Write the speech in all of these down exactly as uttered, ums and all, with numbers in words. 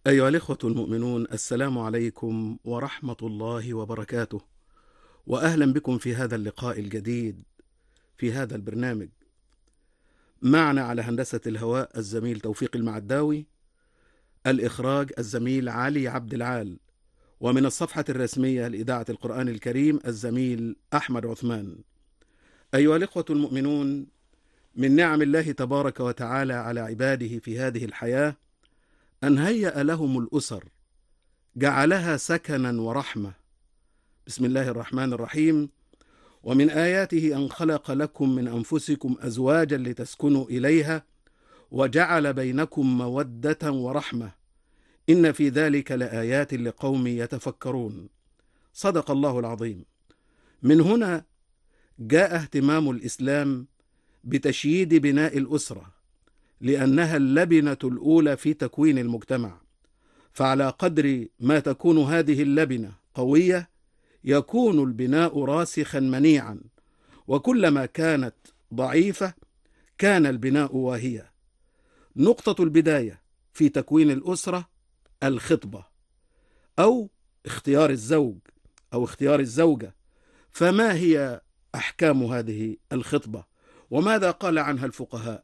أيها الإخوة المؤمنون، السلام عليكم ورحمة الله وبركاته، وأهلا بكم في هذا اللقاء الجديد في هذا البرنامج. معنا على هندسة الهواء الزميل توفيق المعداوي، الإخراج الزميل علي عبد العال، ومن الصفحة الرسمية لإذاعة القرآن الكريم الزميل أحمد عثمان. أيها الإخوة المؤمنون، من نعم الله تبارك وتعالى على عباده في هذه الحياة أن هيأ لهم الأسر، جعلها سكنا ورحمة. بسم الله الرحمن الرحيم: ومن آياته أن خلق لكم من أنفسكم أزواجا لتسكنوا إليها وجعل بينكم مودة ورحمة إن في ذلك لآيات لقوم يتفكرون. صدق الله العظيم. من هنا جاء اهتمام الإسلام بتشييد بناء الأسرة، لأنها اللبنة الأولى في تكوين المجتمع، فعلى قدر ما تكون هذه اللبنة قوية يكون البناء راسخا منيعا، وكلما كانت ضعيفة كان البناء واهيا. نقطة البداية في تكوين الأسرة الخطبة أو اختيار الزوج أو اختيار الزوجة. فما هي أحكام هذه الخطبة؟ وماذا قال عنها الفقهاء؟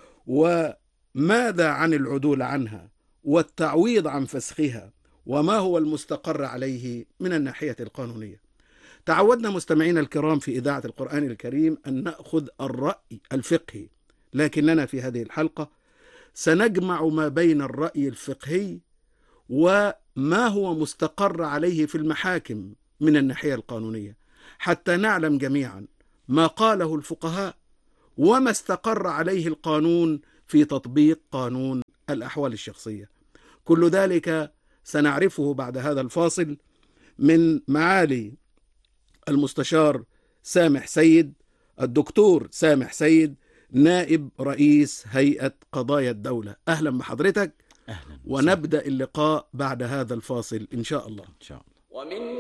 وماذا عن العدول عنها والتعويض عن فسخها؟ وما هو المستقر عليه من الناحية القانونية؟ تعودنا مستمعينا الكرام في إذاعة القرآن الكريم أن نأخذ الرأي الفقهي، لكننا في هذه الحلقة سنجمع ما بين الرأي الفقهي وما هو مستقر عليه في المحاكم من الناحية القانونية، حتى نعلم جميعا ما قاله الفقهاء وما استقر عليه القانون في تطبيق قانون الأحوال الشخصية. كل ذلك سنعرفه بعد هذا الفاصل من معالي المستشار سامح سيد، الدكتور سامح سيد، نائب رئيس هيئة قضايا الدولة. أهلا بحضرتك. أهلا. ونبدأ اللقاء بعد هذا الفاصل إن شاء الله. إن شاء الله. ومن